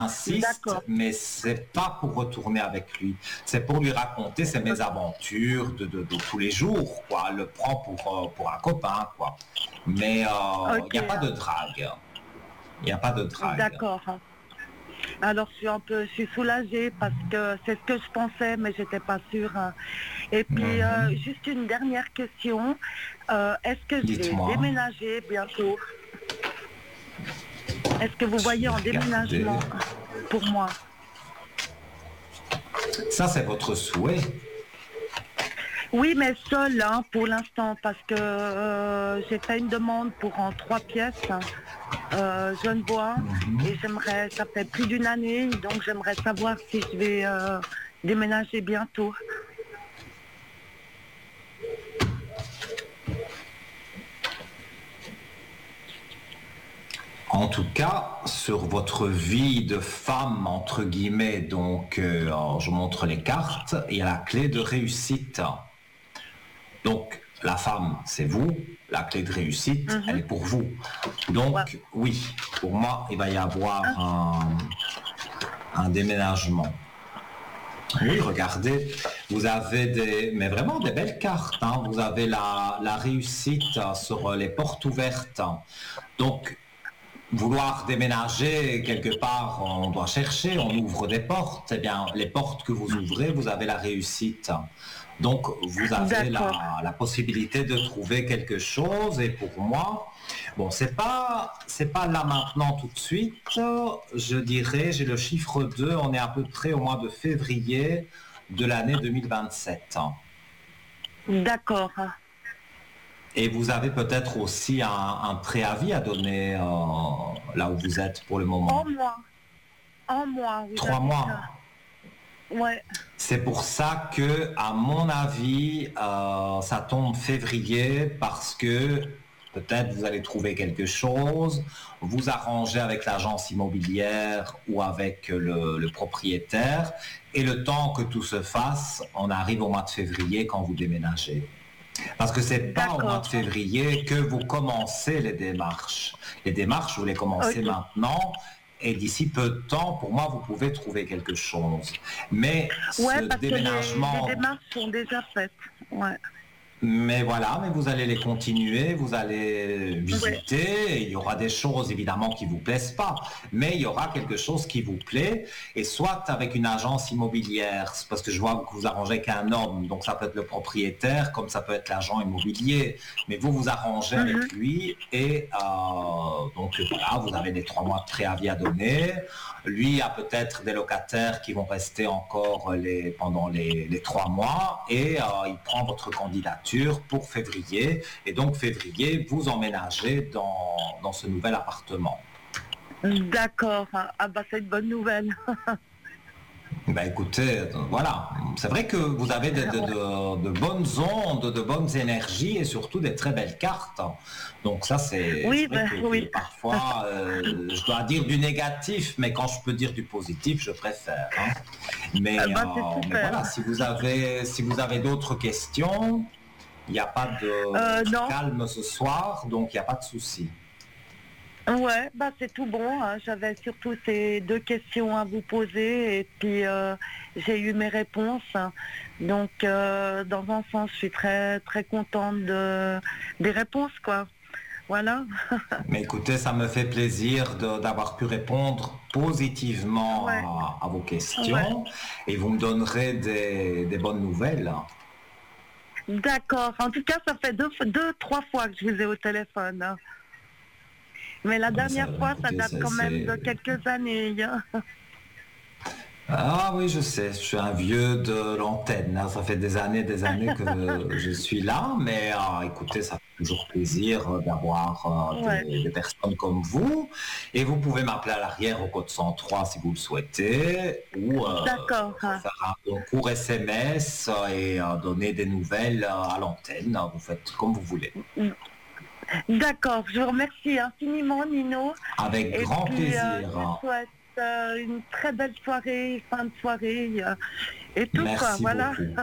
insiste, D'accord. mais c'est pas pour retourner avec lui. C'est pour lui raconter ses mésaventures de tous les jours, quoi. Elle le prend pour un copain, quoi. Mais il Ok. n'y a pas de drague. Il n'y a pas de drague. D'accord. Alors je suis soulagée parce que c'est ce que je pensais, mais j'étais pas sûre. Et puis Mhm. juste une dernière question. Est-ce que je vais Dites-moi. déménager bientôt? Est-ce que vous Je voyez vais en regarder. déménagement pour moi? Ça, c'est votre souhait. Oui, mais seule hein, pour l'instant, parce que j'ai fait une demande pour en 3 pièces, Genevois, et j'aimerais, ça fait plus d'une année, donc j'aimerais savoir si je vais déménager bientôt. En tout cas, sur votre vie de femme, entre guillemets, donc alors, je montre les cartes, il y a la clé de réussite. Donc, la femme, c'est vous, la clé de réussite, elle Mhm. est pour vous. Ouais. Donc, oui, pour moi, il va y avoir Ah, un déménagement. Oui, regardez, vous avez mais vraiment des belles cartes, hein. Vous avez la réussite sur les portes ouvertes. Donc, vouloir déménager quelque part, on doit chercher, on ouvre des portes. Eh bien, les portes que vous ouvrez, vous avez la réussite. Donc, vous avez d'accord. la possibilité de trouver quelque chose. Et pour moi, bon, c'est pas là maintenant tout de suite. Je dirais, j'ai le chiffre 2. On est à peu près au mois de février de l'année 2027. D'accord. Et vous avez peut-être aussi un préavis à donner là où vous êtes pour le En moment. moi. En moi, vous Trois avez mois. ça. Ouais. C'est pour ça que, à mon avis, ça tombe février parce que peut-être vous allez trouver quelque chose, vous arranger avec l'agence immobilière ou avec le propriétaire, et le temps que tout se fasse, on arrive au mois de février quand vous déménagez. Parce que c'est pas au mois de D'accord. février que vous commencez les démarches. Les démarches, vous les commencez Ok. maintenant et d'ici peu de temps, pour moi, vous pouvez trouver quelque chose. Mais ce Ouais, parce que les déménagement, démarches sont déjà faites. Ouais. mais voilà, mais vous allez les continuer, vous allez Ouais. visiter, et il y aura des choses évidemment qui vous plaisent pas, mais il y aura quelque chose qui vous plaît, et soit avec une agence immobilière, parce que je vois que vous arrangez qu'un homme, donc ça peut être le propriétaire, comme ça peut être l'agent immobilier, mais vous vous arrangez Mhm. avec lui, et donc voilà, vous avez les 3 mois de préavis à donner. Lui a peut-être des locataires qui vont rester encore pendant les 3 mois et il prend votre candidature pour février. Et donc février, vous emménagez dans ce nouvel appartement. D'accord. Ah bah c'est une bonne nouvelle. Ben écoutez, voilà, c'est vrai que vous avez Ouais. de bonnes ondes, de bonnes énergies et surtout des très belles cartes. Donc ça, c'est Oui, vrai ben que oui. parfois, je dois dire du négatif, mais quand je peux dire du positif, je préfère, hein. Ah Mais, bah c'est mais super. voilà, si vous avez d'autres questions, il n'y a pas de... Je suis Non. calme ce soir, donc il n'y a pas de souci. Ouais, bah c'est tout bon, hein. J'avais surtout ces 2 questions à vous poser et puis j'ai eu mes réponses. Donc dans un sens, je suis très très contente des réponses, quoi. Voilà. Mais écoutez, ça me fait plaisir d'avoir pu répondre positivement Ouais, à vos ouais. questions et vous me donnerez des bonnes nouvelles. D'accord. En tout cas, ça fait 3 fois que je vous ai au téléphone, hein. Mais la Mais ça, dernière fois, ça écoutez, date quand même de quelques années, hein. Ah oui, je sais, je suis un vieux de l'antenne, hein. Ça fait des années que je suis là, mais écoutez, ça fait toujours plaisir d'avoir Ouais. des personnes comme vous. Et vous pouvez m'appeler à l'arrière au code 103 si vous le souhaitez, ou D'accord, hein. faire un court SMS et donner des nouvelles à l'antenne. Vous faites comme vous voulez. D'accord. Je vous remercie infiniment, Nino. Avec Et grand puis, plaisir. je vous souhaite une très belle soirée, fin de soirée, et tout, quoi. Merci Voilà. beaucoup.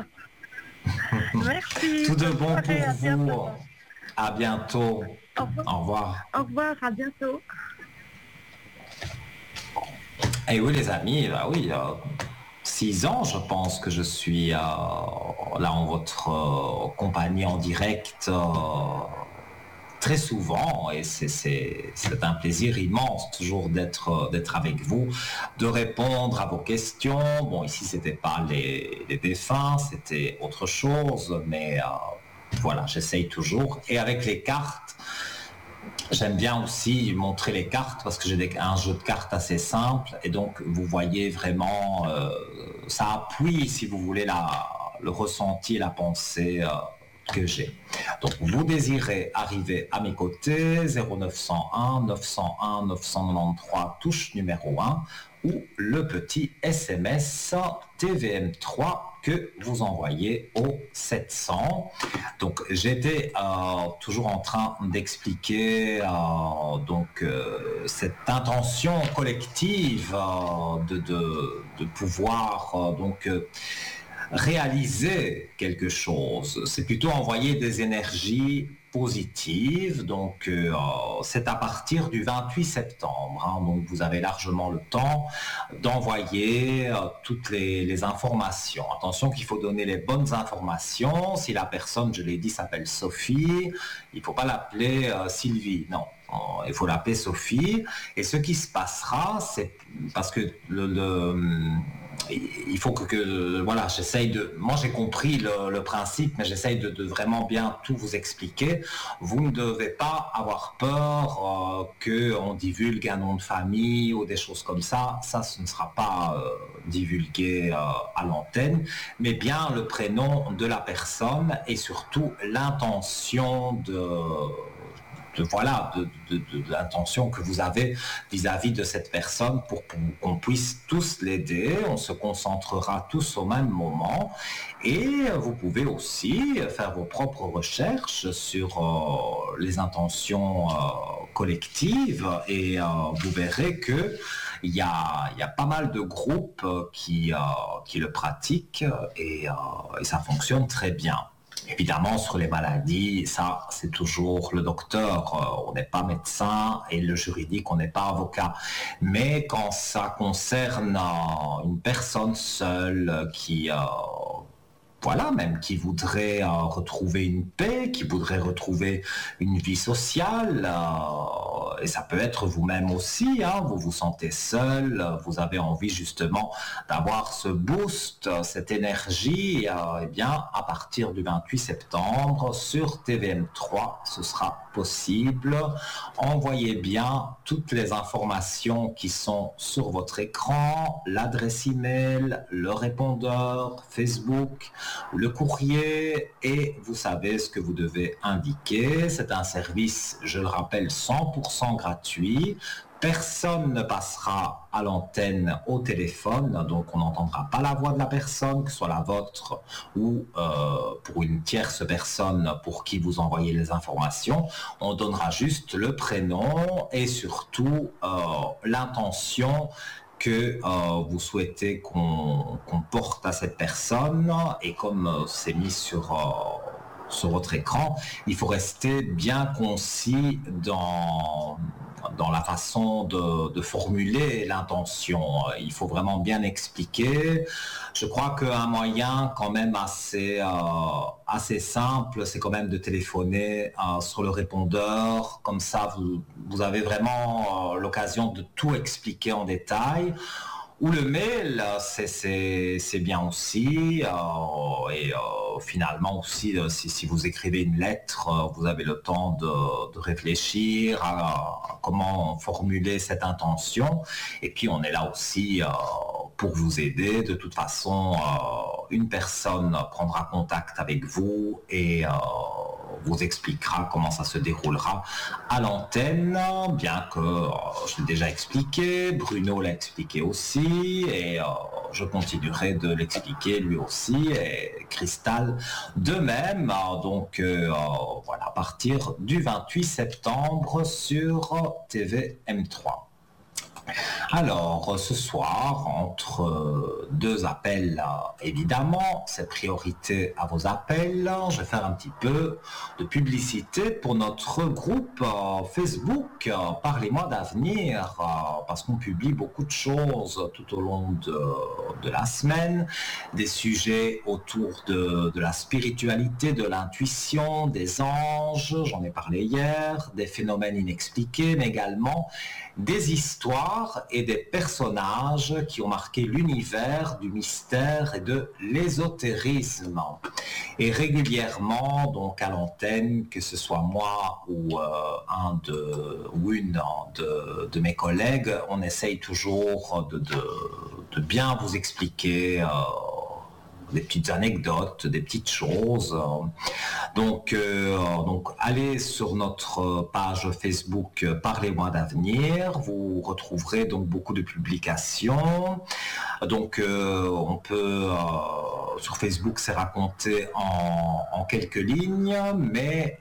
Merci. Tout de Bonne bon soirée. pour À bientôt. vous. À bientôt. Au revoir. Au revoir. Au revoir. À bientôt. Et oui, les amis, bah oui, 6 ans, je pense que je suis là en votre compagnie en direct très souvent, et c'est un plaisir immense toujours d'être avec vous, de répondre à vos questions. Bon, ici, c'était pas les défunts, c'était autre chose, mais voilà, j'essaye toujours. Et avec les cartes, j'aime bien aussi montrer les cartes parce que j'ai un jeu de cartes assez simple, et donc vous voyez vraiment, ça appuie, si vous voulez, le ressenti, la pensée que j'ai. Donc vous désirez arriver à mes côtés, 0901 901 993, touche numéro 1, ou le petit SMS TVM3 que vous envoyez au 700. Donc j'étais toujours en train d'expliquer cette intention collective de pouvoir réaliser quelque chose. C'est plutôt envoyer des énergies positives. Donc c'est à partir du 28 septembre. Hein. Donc vous avez largement le temps d'envoyer toutes les informations. Attention qu'il faut donner les bonnes informations. Si la personne, je l'ai dit, s'appelle Sophie, il ne faut pas l'appeler Sylvie. Non. Il faut l'appeler Sophie. Et ce qui se passera, c'est parce que il faut voilà, moi j'ai compris le principe, mais j'essaye de vraiment bien tout vous expliquer. Vous ne devez pas avoir peur qu'on divulgue un nom de famille ou des choses comme ça. Ça, ce ne sera pas divulgué à l'antenne, mais bien le prénom de la personne et surtout l'intention de l'intention que vous avez vis-à-vis de cette personne pour qu'on puisse tous l'aider. On se concentrera tous au même moment, et vous pouvez aussi faire vos propres recherches sur les intentions collectives, et vous verrez que il y a pas mal de groupes qui le pratiquent, et ça fonctionne très bien. Évidemment, sur les maladies, ça, c'est toujours le docteur. On n'est pas médecin, et le juridique, on n'est pas avocat. Mais quand ça concerne une personne seule qui voudrait retrouver une paix, qui voudrait retrouver une vie sociale, et ça peut être vous-même aussi, hein, vous vous sentez seul, vous avez envie justement d'avoir ce boost, cette énergie, eh bien, à partir du 28 septembre, sur TVM3, ce sera possible. Envoyez bien toutes les informations qui sont sur votre écran, l'adresse email, le répondeur, Facebook, le courrier, et vous savez ce que vous devez indiquer. C'est un service, je le rappelle, 100% gratuit. Personne ne passera à l'antenne au téléphone, donc on n'entendra pas la voix de la personne, que ce soit la vôtre ou pour une tierce personne pour qui vous envoyez les informations. On donnera juste le prénom et surtout l'intention que vous souhaitez qu'on porte à cette personne, et comme c'est mis sur votre écran, il faut rester bien concis dans la façon de formuler l'intention. Il faut vraiment bien expliquer. Je crois qu'un moyen quand même assez simple, c'est quand même de téléphoner sur le répondeur. Comme ça, vous avez vraiment l'occasion de tout expliquer en détail. Ou le mail, c'est bien aussi. Et finalement aussi, si vous écrivez une lettre, vous avez le temps de réfléchir à comment formuler cette intention. Et puis on est là aussi pour vous aider. De toute façon, une personne prendra contact avec vous et vous expliquera comment ça se déroulera à l'antenne, bien que je l'ai déjà expliqué, Bruno l'a expliqué aussi, et je continuerai de l'expliquer lui aussi, et Cristal de même. Donc voilà, à partir du 28 septembre sur TVM3. Alors, ce soir, entre deux appels, évidemment, c'est priorité à vos appels. Je vais faire un petit peu de publicité pour notre groupe Facebook, Parlez-moi d'avenir, parce qu'on publie beaucoup de choses tout au long de la semaine, des sujets autour de la spiritualité, de l'intuition, des anges, j'en ai parlé hier, des phénomènes inexpliqués, mais également des histoires et des personnages qui ont marqué l'univers du mystère et de l'ésotérisme. Et régulièrement, donc à l'antenne, que ce soit moi ou une de mes collègues, on essaye toujours de bien vous expliquer des petites anecdotes, des petites choses. Donc allez sur notre page Facebook Parlez-moi d'avenir. Vous retrouverez donc beaucoup de publications. Donc on peut sur Facebook, c'est raconté en quelques lignes, mais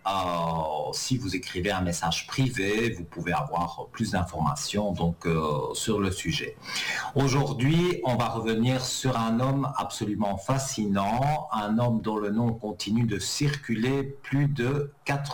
si vous écrivez un message privé, vous pouvez avoir plus d'informations donc sur le sujet. Aujourd'hui, on va revenir sur un homme absolument fascinant, un homme dont le nom continue de circuler plus de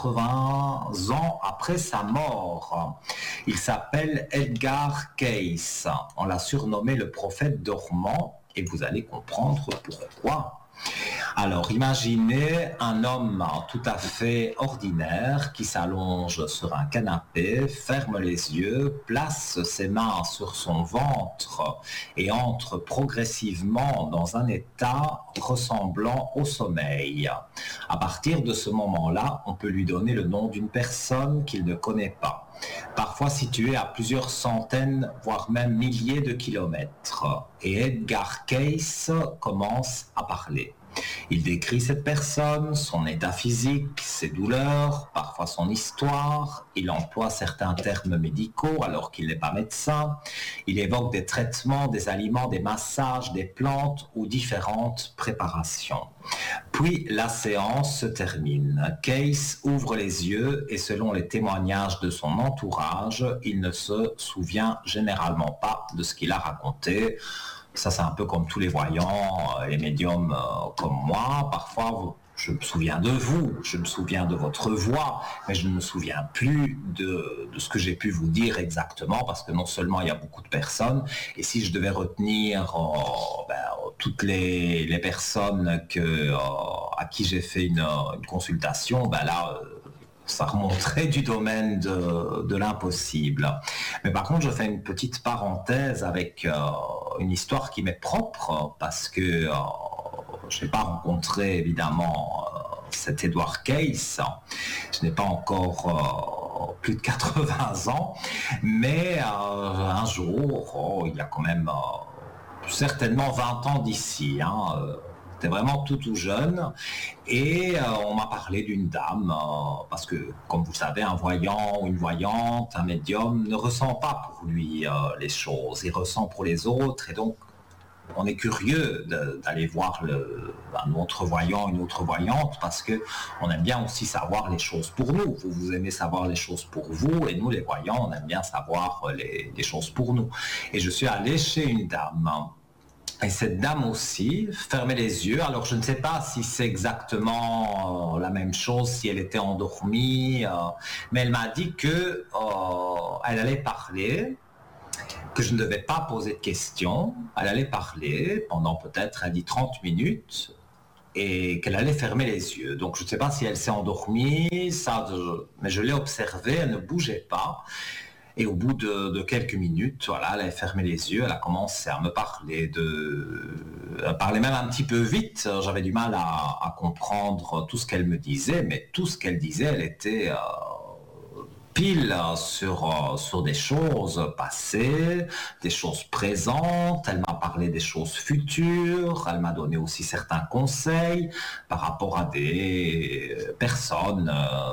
80 ans après sa mort. Il s'appelle Edgar Cayce. On l'a surnommé le prophète dormant et vous allez comprendre pourquoi. Alors, imaginez un homme tout à fait ordinaire qui s'allonge sur un canapé, ferme les yeux, place ses mains sur son ventre et entre progressivement dans un état ressemblant au sommeil. À partir de ce moment-là, on peut lui donner le nom d'une personne qu'il ne connaît pas, parfois située à plusieurs centaines, voire même milliers de kilomètres. Et Edgar Cayce commence à parler. Il décrit cette personne, son état physique, ses douleurs, parfois son histoire. Il emploie certains termes médicaux alors qu'il n'est pas médecin. Il évoque des traitements, des aliments, des massages, des plantes ou différentes préparations. Puis la séance se termine. Cayce ouvre les yeux et selon les témoignages de son entourage, il ne se souvient généralement pas de ce qu'il a raconté. Ça, c'est un peu comme tous les voyants, les médiums comme moi. Parfois, je me souviens de vous, je me souviens de votre voix, mais je ne me souviens plus de ce que j'ai pu vous dire exactement, parce que non seulement il y a beaucoup de personnes, et si je devais retenir toutes les personnes à qui j'ai fait une consultation, ça remonterait du domaine de l'impossible. Mais par contre, je fais une petite parenthèse avec une histoire qui m'est propre, parce que je n'ai pas rencontré évidemment cet Edgar Cayce. Je n'ai pas encore plus de 80 ans, mais un jour, il y a quand même certainement 20 ans d'ici, c'était vraiment tout jeune, et on m'a parlé d'une dame, parce que, comme vous le savez, un voyant ou une voyante, un médium, ne ressent pas pour lui les choses, il ressent pour les autres, et donc on est curieux d'aller voir un autre voyant, une autre voyante, parce qu'on aime bien aussi savoir les choses pour nous. Vous aimez savoir les choses pour vous, et nous, les voyants, on aime bien savoir les choses pour nous. Et je suis allé chez une dame, et cette dame aussi fermait les yeux. Alors je ne sais pas si c'est exactement la même chose, si elle était endormie, mais elle m'a dit que elle allait parler, que je ne devais pas poser de questions. Elle allait parler pendant peut-être, elle dit 30 minutes, et qu'elle allait fermer les yeux. Donc je ne sais pas si elle s'est endormie, mais je l'ai observée, elle ne bougeait pas. Et au bout de quelques minutes, voilà, elle a fermé les yeux, elle a commencé à me parler elle parlait même un petit peu vite, j'avais du mal à comprendre tout ce qu'elle me disait, mais tout ce qu'elle disait, elle était pile sur des choses passées, des choses présentes, elle m'a parlé des choses futures, elle m'a donné aussi certains conseils par rapport à des personnes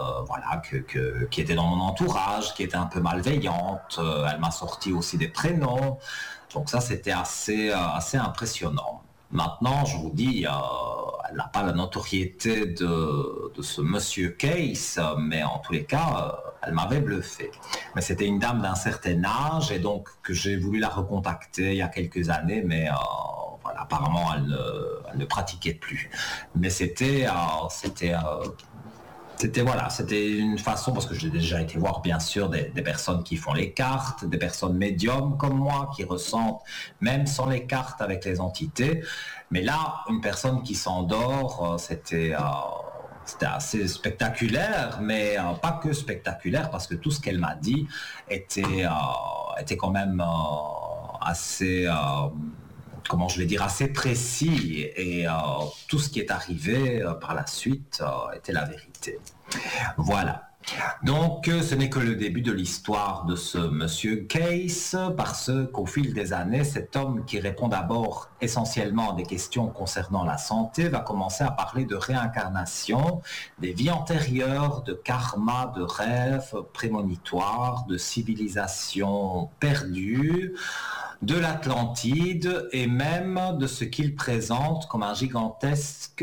qui étaient dans mon entourage, qui étaient un peu malveillantes, elle m'a sorti aussi des prénoms, donc ça c'était assez impressionnant. Maintenant, je vous dis, elle n'a pas la notoriété de ce monsieur Case, mais en tous les cas, elle m'avait bluffé. Mais c'était une dame d'un certain âge et donc que j'ai voulu la recontacter il y a quelques années, mais voilà, apparemment elle ne pratiquait plus. Mais c'était une façon, parce que j'ai déjà été voir bien sûr des personnes qui font les cartes, des personnes médiums comme moi qui ressentent même sans les cartes avec les entités. Mais là, une personne qui s'endort, c'était assez spectaculaire, mais pas que spectaculaire, parce que tout ce qu'elle m'a dit était quand même assez... comment je vais dire, assez précis et tout ce qui est arrivé par la suite était la vérité. Voilà. Donc, ce n'est que le début de l'histoire de ce monsieur Case, parce qu'au fil des années, cet homme qui répond d'abord essentiellement à des questions concernant la santé va commencer à parler de réincarnation, des vies antérieures, de karma, de rêves prémonitoires, de civilisations perdues, de l'Atlantide et même de ce qu'il présente comme une gigantesque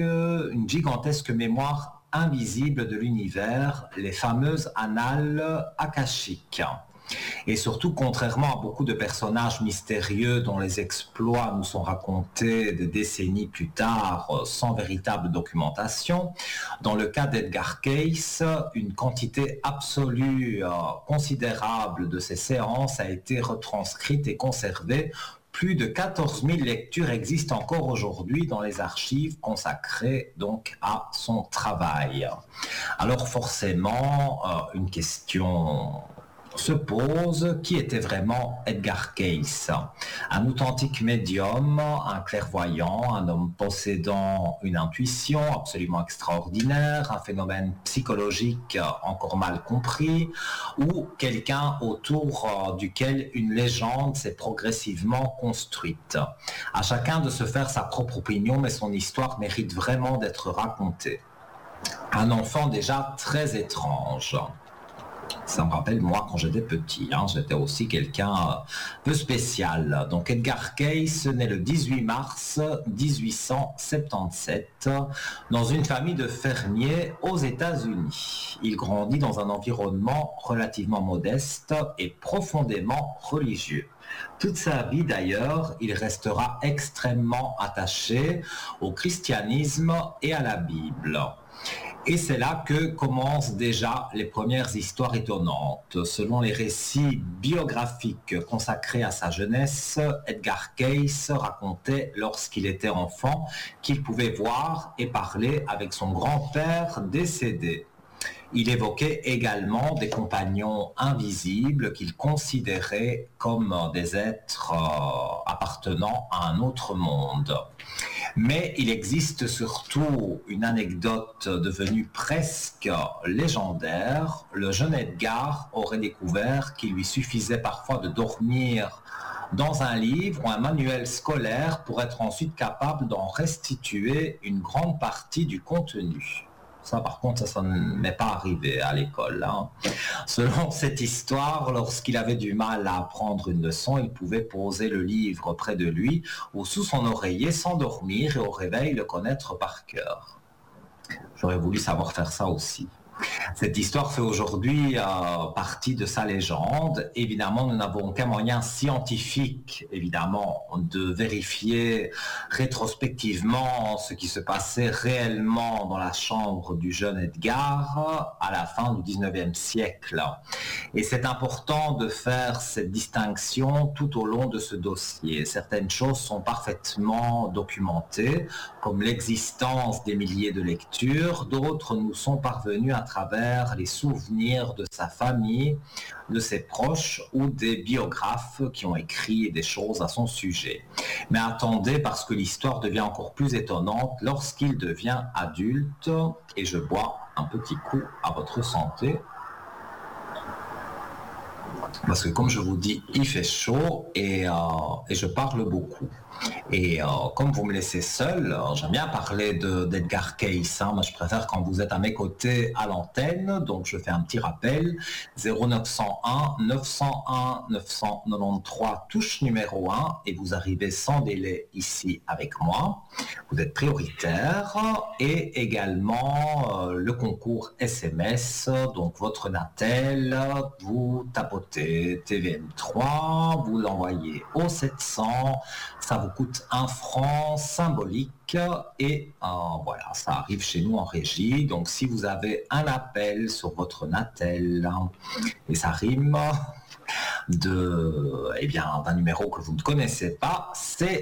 mémoire invisible de l'univers, les fameuses annales akashiques. Et surtout, contrairement à beaucoup de personnages mystérieux dont les exploits nous sont racontés des décennies plus tard sans véritable documentation, dans le cas d'Edgar Cayce, une quantité absolue considérable de ces séances a été retranscrite et conservée. Plus de 14 000 lectures existent encore aujourd'hui dans les archives consacrées donc à son travail. Alors forcément, une question se pose, qui était vraiment Edgar Cayce? Un authentique médium, un clairvoyant, un homme possédant une intuition absolument extraordinaire, un phénomène psychologique encore mal compris, ou quelqu'un autour duquel une légende s'est progressivement construite. À chacun de se faire sa propre opinion, mais son histoire mérite vraiment d'être racontée. Un enfant déjà très étrange. Ça me rappelle, moi, quand j'étais petit, j'étais aussi quelqu'un peu spécial. Donc, Edgar Cayce naît le 18 mars 1877 dans une famille de fermiers aux États-Unis. Il grandit dans un environnement relativement modeste et profondément religieux. Toute sa vie, d'ailleurs, il restera extrêmement attaché au christianisme et à la Bible. Et c'est là que commencent déjà les premières histoires étonnantes. Selon les récits biographiques consacrés à sa jeunesse, Edgar Cayce racontait lorsqu'il était enfant qu'il pouvait voir et parler avec son grand-père décédé. Il évoquait également des compagnons invisibles qu'il considérait comme des êtres appartenant à un autre monde. Mais il existe surtout une anecdote devenue presque légendaire. Le jeune Edgar aurait découvert qu'il lui suffisait parfois de dormir dans un livre ou un manuel scolaire pour être ensuite capable d'en restituer une grande partie du contenu. Ça, par contre, ça ne m'est pas arrivé à l'école. Selon cette histoire, lorsqu'il avait du mal à apprendre une leçon, il pouvait poser le livre près de lui ou sous son oreiller, s'endormir et au réveil le connaître par cœur. J'aurais voulu savoir faire ça aussi. Cette histoire fait aujourd'hui partie de sa légende. Évidemment, nous n'avons aucun moyen scientifique, évidemment, de vérifier rétrospectivement ce qui se passait réellement dans la chambre du jeune Edgar à la fin du 19e siècle. Et c'est important de faire cette distinction tout au long de ce dossier. Certaines choses sont parfaitement documentées, comme l'existence des milliers de lectures. D'autres nous sont parvenues à travers les souvenirs de sa famille, de ses proches ou des biographes qui ont écrit des choses à son sujet. Mais attendez, parce que l'histoire devient encore plus étonnante lorsqu'il devient adulte. Et je bois un petit coup à votre santé. Parce que comme je vous dis, il fait chaud et je parle beaucoup. Et comme vous me laissez seul, j'aime bien parler d'Edgar Cayce. Moi, je préfère quand vous êtes à mes côtés à l'antenne. Donc, je fais un petit rappel. 0901 901 993, touche numéro 1. Et vous arrivez sans délai ici avec moi. Vous êtes prioritaire. Et également le concours SMS. Donc, votre Natel, vous tapotez TVM3, vous l'envoyez au 700. Ça vous coûte 1 franc symbolique et voilà, ça arrive chez nous en régie. Donc si vous avez un appel sur votre Natel et ça rime d'un numéro que vous ne connaissez pas, c'est